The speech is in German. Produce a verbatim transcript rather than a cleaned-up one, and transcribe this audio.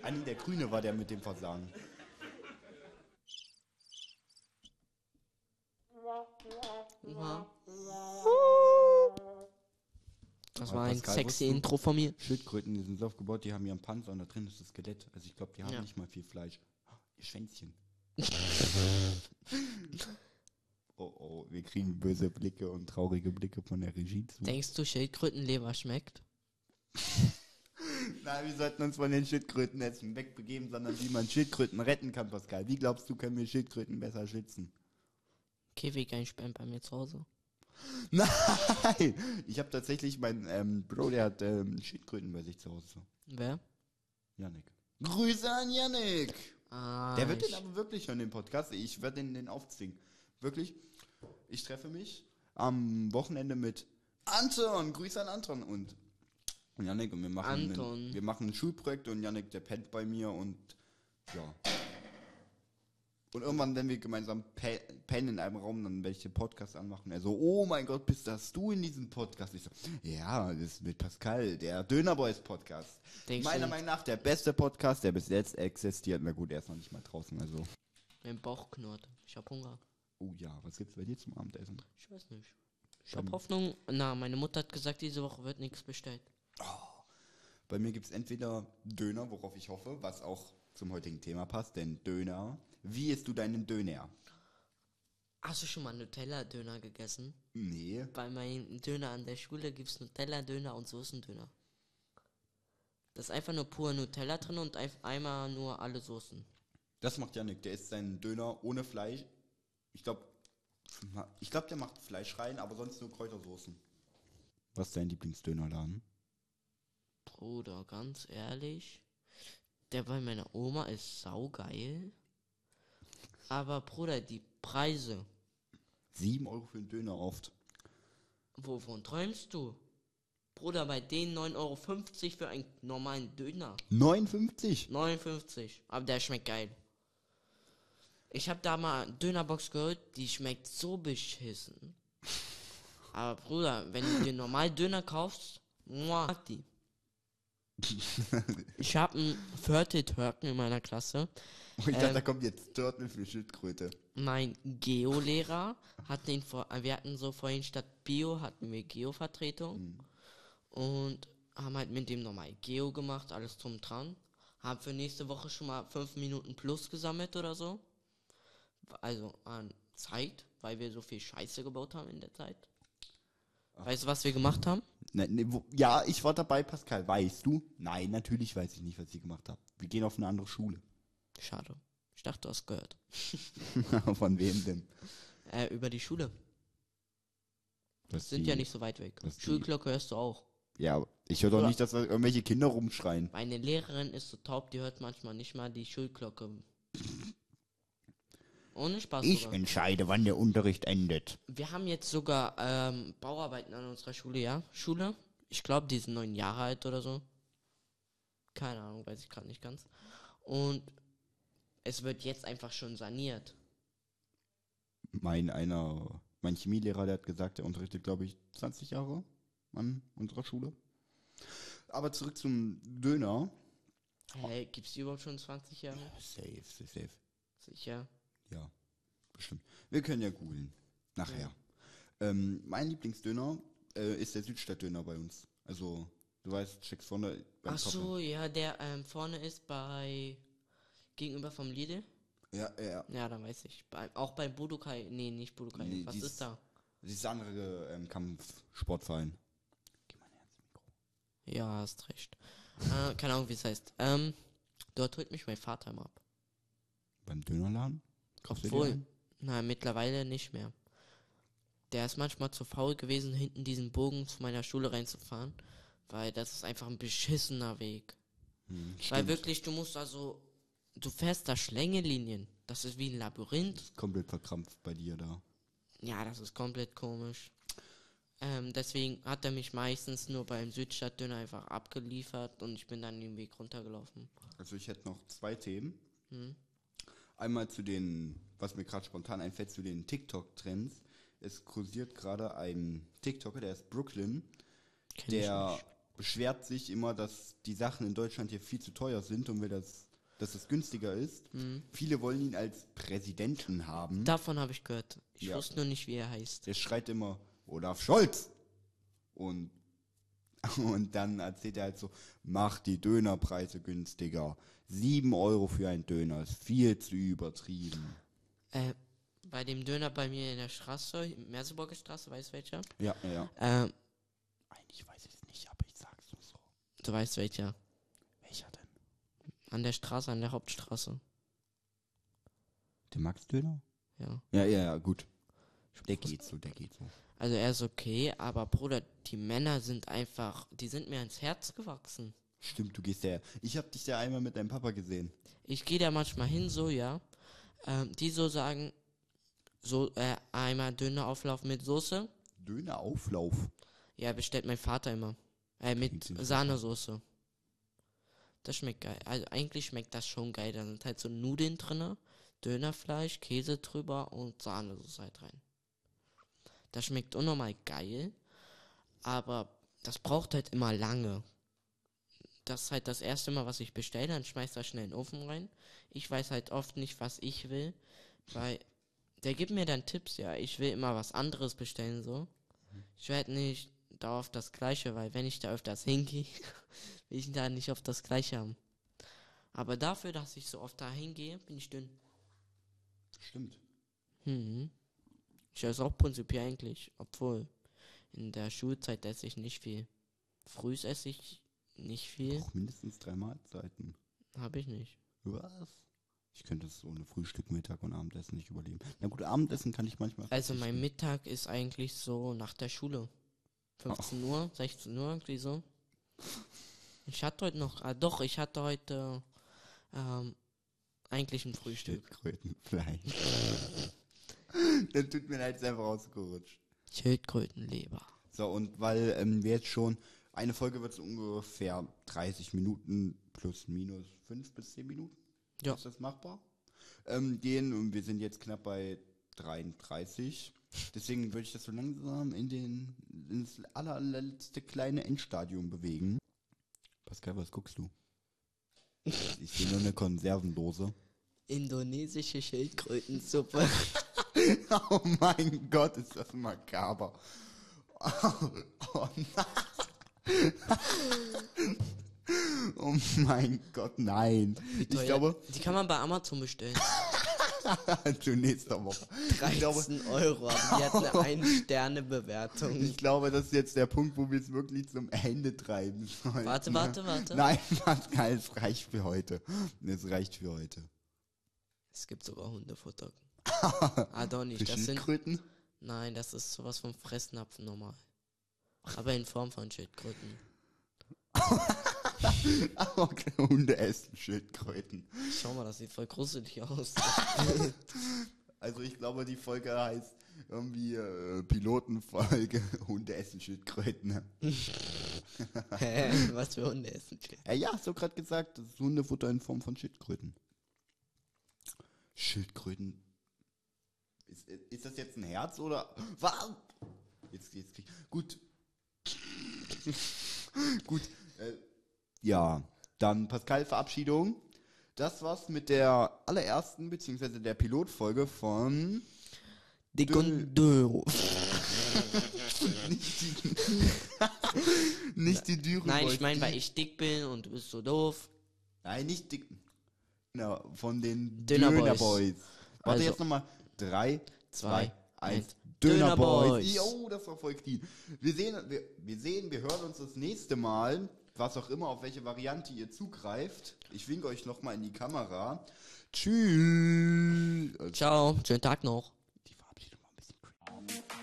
Anni, der Grüne war der mit dem Versagen. Oha. Das Aber war ein Pascal, sexy wusstest du, Intro von mir. Schildkröten, die sind so aufgebaut, die haben ihren Panzer und da drin ist das Skelett. Also ich glaube, die haben Ja. nicht mal viel Fleisch. Ihr Schwänzchen. Oh oh, wir kriegen böse Blicke und traurige Blicke von der Regie zu. Denkst du, Schildkrötenleber schmeckt? Nein, wir sollten uns von den Schildkrötenessen wegbegeben, sondern wie man Schildkröten retten kann, Pascal. Wie glaubst du, können wir Schildkröten besser schützen? Käfig-Einsperren bei mir zu Hause. Nein! Ich habe tatsächlich, mein ähm, Bro, der hat ähm, Schildkröten bei sich zu Hause. Wer? Yannick. Grüße an Yannick! Ah, Der wird ich, den aber wirklich hören, den Podcast. Ich werde den, den aufzwingen. Wirklich. Ich treffe mich am Wochenende mit Anton. Grüße an Anton und Yannick. Und wir machen, Anton. Ein, wir machen ein Schulprojekt und Yannick, der pennt bei mir und ja. Und irgendwann, wenn wir gemeinsam pe- pennen in einem Raum, dann werde ich den Podcast anmachen. Er so, oh mein Gott, bist das du in diesem Podcast? Ich so, ja, das ist mit Pascal, der Dönerboys Podcast. Denkst Meiner du- Meinung nach der beste Podcast, der bis jetzt existiert. Na gut, er ist noch nicht mal draußen, also. mein Bauch knurrt. Ich hab Hunger. Oh ja, was gibt's bei dir zum Abendessen? Ich weiß nicht. Ich hab Hoffnung. Na, meine Mutter hat gesagt, diese Woche wird nichts bestellt. Bei mir gibt's entweder Döner, worauf ich hoffe, was auch zum heutigen Thema passt, denn Döner. Wie isst du deinen Döner? Hast du schon mal Nutella-Döner gegessen? Nee. Bei meinem Döner an der Schule gibt's Nutella-Döner und Soßendöner. Das ist einfach nur pur Nutella drin und ein- einmal nur alle Soßen. Das macht Yannick, der isst seinen Döner ohne Fleisch. Ich glaube, ich glaube, der macht Fleisch rein, aber sonst nur Kräutersoßen. Was ist dein Lieblingsdönerladen? Bruder, ganz ehrlich, der bei meiner Oma ist saugeil. Aber Bruder, die Preise, Sieben Euro für einen Döner oft. wovon träumst du? Bruder, bei denen neun Euro fünfzig für einen normalen Döner. neunundfünfzig? neunundfünfzig, aber der schmeckt geil. Ich habe da mal Dönerbox geholt, die schmeckt so beschissen. Aber Bruder, wenn du dir normal Döner kaufst, muah, mag die. Ich habe einen Viertel-Türken in meiner Klasse. Oh, ich dachte, Ähm. da kommt jetzt Turtle für Schildkröte. Mein Geo-Lehrer hat den vor, wir hatten so vorhin statt Bio hatten wir Geo-Vertretung und haben halt mit dem nochmal Geo gemacht, alles drum dran. Haben für nächste Woche schon mal fünf Minuten plus gesammelt oder so. Also an Zeit, weil wir so viel Scheiße gebaut haben in der Zeit. Weißt du, was wir gemacht haben? Ne, ne, wo, ja, ich war dabei, Pascal. Weißt du? Nein, natürlich weiß ich nicht, was ich gemacht habe. Wir gehen auf eine andere Schule. Schade. Ich dachte, du hast gehört. Von wem denn? Äh, über die Schule. Das Sind die, ja nicht so weit weg. das die- Schulglocke hörst du auch. Ja, aber ich höre doch Oder- nicht, dass da irgendwelche Kinder rumschreien. Meine Lehrerin ist so taub, die hört manchmal nicht mal die Schulglocke. Ohne Spaß Ich sogar. entscheide, wann der Unterricht endet. Wir haben jetzt sogar ähm, Bauarbeiten an unserer Schule, ja? Schule. Ich glaube, die sind neun Jahre alt oder so. Keine Ahnung, weiß ich gerade nicht ganz. Und es wird jetzt einfach schon saniert. Mein einer, mein Chemielehrer, der hat gesagt, der unterrichtet, glaube ich, zwanzig Jahre an unserer Schule. Aber zurück zum Döner. Hä, gibt's die überhaupt schon zwanzig Jahre? Safe, safe, safe. Sicher. Ja, bestimmt. Wir können ja googeln. Nachher. Ähm, mein Lieblingsdöner äh, ist der Südstadtdöner bei uns. Also, du weißt, checkst vorne beim Ach so, ja, der ähm, vorne ist bei gegenüber vom Lidl. Ja, ja. Ja, dann weiß ich. Bei, auch bei Budokai. Nee, nicht Budokai. Nee, Was dies- ist da? Dieses andere ähm, Kampfsportverein. Geh mal näher ans Mikro. Ja, hast recht. äh, keine Ahnung, wie es heißt. Ähm, dort holt mich mein Vater immer ab. Beim Dönerladen? Kaufst du dir Obwohl, einen? nein, mittlerweile nicht mehr. Der ist manchmal zu faul gewesen, hinten diesen Bogen zu meiner Schule reinzufahren, weil das ist einfach ein beschissener Weg. Hm, Weil stimmt. wirklich, du musst also, du fährst da Schlängelinien. Das ist wie ein Labyrinth. Komplett verkrampft bei dir da. Ja, das ist komplett komisch. Ähm, deswegen hat er mich meistens nur beim Südstadtdöner einfach abgeliefert und ich bin dann den Weg runtergelaufen. Also ich hätte noch zwei Themen. Hm. Einmal zu den, was mir gerade spontan einfällt, zu den TikTok-Trends. Es kursiert gerade ein TikToker, der ist Brooklyn, Kenn ich der nicht. beschwert sich immer, dass die Sachen in Deutschland hier viel zu teuer sind und will das, dass es günstiger ist. Mhm. Viele wollen ihn als Präsidenten haben. Davon habe ich gehört. Ich Ja. wusste nur nicht, wie er heißt. Der schreit immer, Olaf Scholz! Und, und dann erzählt er halt so, mach die Dönerpreise günstiger. Sieben Euro für einen Döner ist viel zu übertrieben. Äh, bei dem Döner bei mir in der Straße, Merseburger Straße, weißt du welcher? Ja, ja, ja. Ähm, Eigentlich weiß ich es nicht, aber ich sag's nur so. du weißt welcher. Welcher denn? An der Straße, an der Hauptstraße. Der Max-Döner? Ja. Ja, ja, ja, gut. Der geht so, der geht so. Also er ist okay, aber Bruder, die Männer sind einfach, die sind mir ans Herz gewachsen. Stimmt, du gehst ja. Ich hab dich ja einmal mit deinem Papa gesehen. Ich gehe da manchmal hin, so, ja. Ähm, die so sagen, so, äh, einmal Dönerauflauf mit Soße. Dönerauflauf. Ja, bestellt mein Vater immer. Äh, mit Klingt süß. Sahnesoße. Das schmeckt geil. Also eigentlich schmeckt das schon geil. Da sind halt so Nudeln drinne, Dönerfleisch, Käse drüber und Sahnesoße halt rein. Das schmeckt unnormal geil, aber das braucht halt immer lange. Das ist halt das erste Mal, was ich bestelle, dann schmeiß das schnell in den Ofen rein. Ich weiß halt oft nicht, was ich will, weil der gibt mir dann Tipps, ja. Ich will immer was anderes bestellen, so. Ich werde nicht dauerhaft das Gleiche, weil wenn ich da öfters hingehe, will ich da nicht oft das Gleiche haben. Aber dafür, dass ich so oft da hingehe, bin ich dünn. Stimmt. Hm. Ich esse auch prinzipiell eigentlich, obwohl in der Schulzeit esse ich nicht viel. Früh esse ich nicht viel, Auch mindestens drei Mahlzeiten. habe ich nicht. Was? Ich könnte es ohne Frühstück, Mittag und Abendessen nicht überleben. Na gut, Abendessen kann ich manchmal. Also mein verzichten. Mittag ist eigentlich so nach der Schule. fünfzehn Uhr, sechzehn Uhr, irgendwie so. Ich hatte heute noch, ah doch, ich hatte heute ähm, eigentlich ein Frühstück. Schildkrötenfleisch. Das tut mir leid, ist einfach ausgerutscht. Schildkrötenleber. So, und weil ähm, wir jetzt schon, eine Folge wird so ungefähr dreißig Minuten plus minus fünf bis zehn Minuten. Ja. Ist das machbar? Ähm, gehen und wir sind jetzt knapp bei dreiunddreißig. Deswegen würde ich das so langsam in den ins allerletzte kleine Endstadium bewegen. Pascal, was guckst du? Ich sehe nur eine Konservendose. Indonesische Schildkrötensuppe. Oh mein Gott, ist das makaber. Oh, oh nein. Oh mein Gott, nein. Ich Teuer. glaube, Die kann man bei Amazon bestellen. zu nächster Woche. Ich glaube, dreizehn Euro, aber die hat eine ein-Sterne-Bewertung. ich glaube, das ist jetzt der Punkt, wo wir es wirklich zum Ende treiben sollen. Warte, warte, warte. Nein, Pascal, es reicht für heute. Es reicht für heute. Es gibt sogar Hundefutter. Ah, doch nicht. Für Das sind, Schildkröten? nein, das ist sowas vom Fressnapfen normal. Aber in Form von Schildkröten. Okay, Hunde essen Schildkröten. Schau mal, das sieht voll gruselig aus. Also ich glaube, die Folge heißt irgendwie äh, Pilotenfolge Hunde essen Schildkröten. Hä? Was für Hunde essen Schildkröten? Äh, ja, hast du gerade gesagt, das ist Hundefutter in Form von Schildkröten. Schildkröten. Ist, ist das jetzt ein Herz oder... Was? Jetzt, jetzt krieg Gut. Gut. Äh, ja, dann Pascal, Verabschiedung. Das war's mit der allerersten, beziehungsweise der Pilotfolge von... Dick und doof. nicht die... nicht die Dürre. Nein, ich meine, weil ich dick bin und du bist so doof. Nein, nicht dick. Genau, von den Döner Boys. Döner Boys. Warte, Also, jetzt nochmal. Drei, zwei, zwei, eins. eins. Döner Döner Boys. Boys. Jo, das war voll clean. Wir sehen, wir, wir sehen, wir hören uns das nächste Mal, was auch immer, auf welche Variante ihr zugreift. Ich winke euch nochmal in die Kamera. Tschüss. Ciao, schönen Tag noch.